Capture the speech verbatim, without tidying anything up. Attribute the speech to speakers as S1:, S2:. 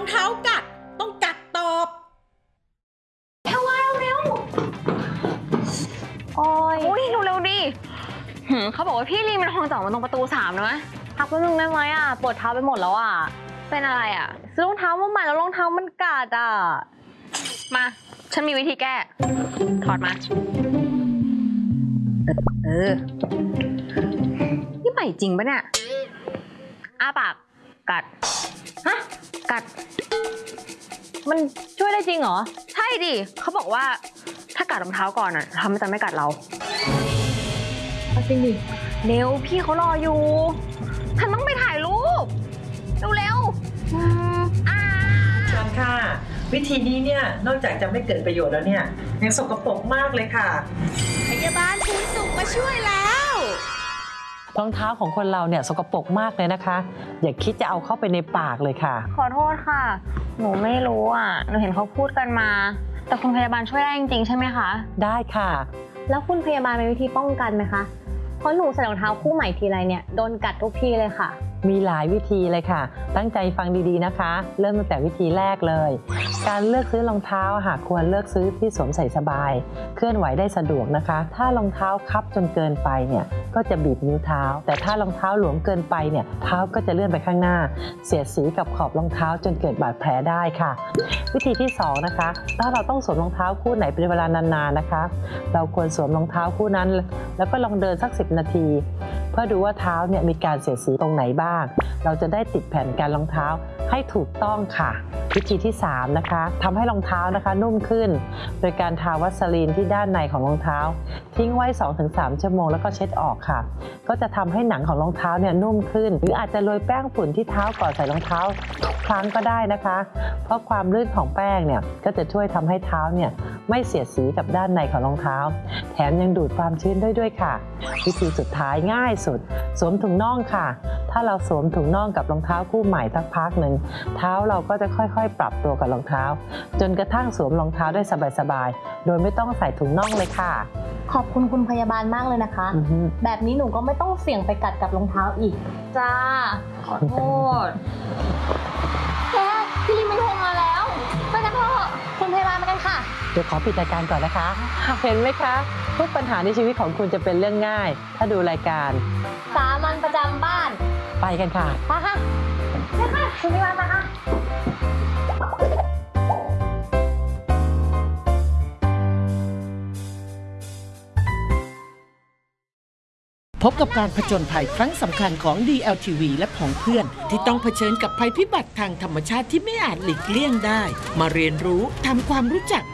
S1: องเท้ากัดต้องกัดตอบ
S2: แค่ว่าเร็วโอ้ยอุ้ยเร็วๆดิเขาบอกว่าพี่ลีมันทองจ่อมาตรงประตูสามนะมั้ยพักแป๊บนึงได้ไหมอ่ะปวดเท้าไปหมดแล้วอ่ะเป็นอะไรอ่ะซื้อรองเท้ามาใหม่แล้วรองเท้ามันกัดอ่ะมาฉันมีวิธีแก้ถอดมาเออนี่ใหม่จริงปะเนี่ยอ้าปากกัดฮะกัดมันช่วยได้จริงเหรอใช่ดิเขาบอกว่าถ้ากัดรองเท้าก่อนอ่ะทำให้จะไม่กัดเราจริงดิเร็วพี่เขารออยู่ฉันต้องไปถ่ายรูปเร็วๆอ่า
S3: ชวนค่ะวิธีนี้เนี่ยนอกจากจะไม่เกิดประโยชน์แล้วเนี่ยยังสกปรกมากเลยค่ะ
S1: พยาบาลภูนสุขมาช่วยแล้ว
S3: รองเท้าของคนเราเนี่ยสกปรกมากเลยนะคะอย่าคิดจะเอาเข้าไปในปากเลยค่ะ
S2: ขอโทษค่ะหนูไม่รู้อ่ะหนูเห็นเขาพูดกันมาแต่คุณพยาบาลช่วยได้จริงๆใช่ไหมคะ
S3: ได้ค่ะ
S2: แล้วคุณพยาบาลมีวิธีป้องกันไหมคะเพราะหนูใส่รองเท้าคู่ใหม่ทีไรเนี่ยโดนกัดทุกทีเลยค่ะ
S3: มีหลายวิธีเลยค่ะตั้งใจฟังดีๆนะคะเริ่มตั้งแต่วิธีแรกเลยการเลือกซื้อรองเท้าค่ะควรเลือกซื้อที่สวมใส่สบายเคลื่อนไหวได้สะดวกนะคะถ้ารองเท้าคับจนเกินไปเนี่ยก็จะบีบนิ้วเท้าแต่ถ้ารองเท้าหลวมเกินไปเนี่ยเท้าก็จะเลื่อนไปข้างหน้าเสียดสีกับขอบรองเท้าจนเกิดบาดแผลได้ค่ะวิธีที่สองนะคะถ้าเราต้องสวมรองเท้าคู่ไหนเป็นเวลานานๆนะคะเราควรสวมรองเท้าคู่นั้นแล้วก็ลองเดินสักสิบนาทีเพื่อดูว่าเท้าเนี่ยมีการเสียดสีตรงไหนบ้างเราจะได้ติดแผ่นการรองเท้าให้ถูกต้องค่ะวิธีที่สามนะคะทำให้รองเท้านะคะนุ่มขึ้นโดยการทาวัสลีนที่ด้านในของรองเท้าทิ้งไว้ สองถึงสาม ชั่วโมงแล้วก็เช็ดออกค่ะก็จะทำให้หนังของรองเท้าเนี่ยนุ่มขึ้นหรืออาจจะโรยแป้งฝุ่นที่เท้าก่อนใส่รองเท้าทุกครั้งก็ได้นะคะเพราะความลื่นของแป้งเนี่ยก็จะช่วยทำให้เท้าเนี่ยไม่เสียดสีกับด้านในของรองเท้าแถมยังดูดความชื้นได้ด้วยค่ะวิธีสุดท้ายง่ายสุดสวมถุงน่องค่ะถ้าเราสวมถุงน่องกับรองเท้าคู่ใหม่สักพักหนึ่งเท้าเราก็จะค่อยๆปรับตัวกับรองเท้าจนกระทั่งสวมรองเท้าได้สบายๆโดยไม่ต้องใส่ถุงน่องเลยค่ะ
S2: ขอบคุณคุณพยาบาลมากเลยนะคะ uh-huh. แบบนี้หนูก็ไม่ต้องเสี่ยงไปกัดกับรองเท้าอีกจ้าขอโทษแค่พี่ลิมไม่โทรมาแล้วไปกันเถอะคุณพยาบาลมากันค่ะ
S3: เดี๋ยวขอปิดรายการก่อนนะคะเห็นไหมคะทุกปัญหาในชีวิตของคุณจะเป็นเรื่องง่ายถ้าดูรายการ
S2: สามัญประจำบ้าน
S3: ไปกันค่ะ
S2: ไปค่ะไปค่ะคุณพยาบาลมาค่ะ
S1: พบกับการผจญภัยครั้งสำคัญของ ดี แอล ที วี และผองเพื่อนที่ต้องเผชิญกับภัยพิบัติทางธรรมชาติที่ไม่อาจหลีกเลี่ยงได้มาเรียนรู้ทำความรู้จัก